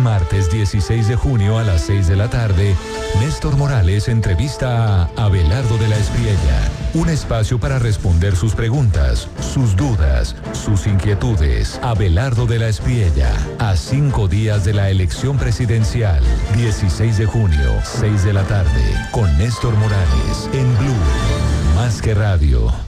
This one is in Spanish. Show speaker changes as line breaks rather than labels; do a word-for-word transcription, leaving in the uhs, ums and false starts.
martes dieciséis de junio a las seis de la tarde, Néstor Morales entrevista a Abelardo de la Espriella. Un espacio para responder sus preguntas, sus dudas, sus inquietudes. Abelardo de la Espriella, a cinco días de la elección presidencial. dieciséis de junio, seis de la tarde, con Néstor Morales, en Blue, más que radio.